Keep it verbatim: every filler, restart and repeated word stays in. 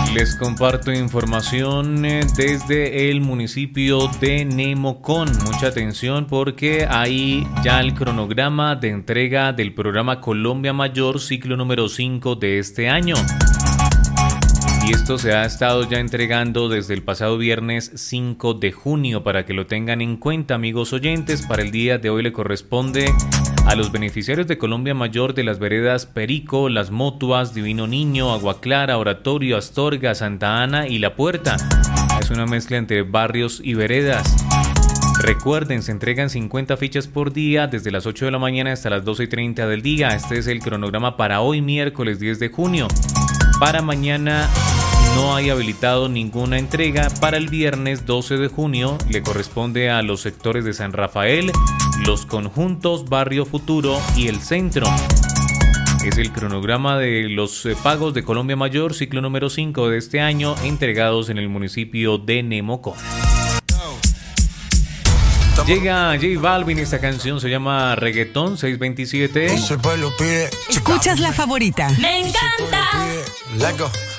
Les comparto información desde el municipio de Nemocón. Mucha atención porque hay ya el cronograma de entrega del programa Colombia Mayor, ciclo número cinco de este año. Y esto se ha estado ya entregando desde el pasado viernes cinco de junio, para que lo tengan en cuenta, amigos oyentes. Para el día de hoy le corresponde a los beneficiarios de Colombia Mayor de las veredas Perico, Las Motuas, Divino Niño, Agua Clara, Oratorio, Astorga, Santa Ana y La Puerta. Es una mezcla entre barrios y veredas. Recuerden, se entregan cincuenta fichas por día desde las ocho de la mañana hasta las doce y treinta del día. Este es el cronograma para hoy, miércoles diez de junio. Para mañana no hay habilitado ninguna entrega. Para el viernes doce de junio le corresponde a los sectores de San Rafael, Los Conjuntos, Barrio Futuro y el Centro. Es el cronograma de los pagos de Colombia Mayor, ciclo número cinco de este año, entregados en el municipio de Nemocón. Llega J Balvin, esta canción se llama Reggaetón seiscientos veintisiete. Escuchas La Favorita. Me encanta.